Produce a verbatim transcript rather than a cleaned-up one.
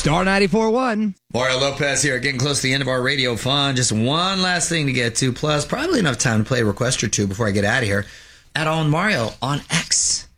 Star ninety-four point one. Mario Lopez here, getting close to the end of our radio fun. Just one last thing to get to, plus probably enough time to play a request or two before I get out of here. At On Mario on X.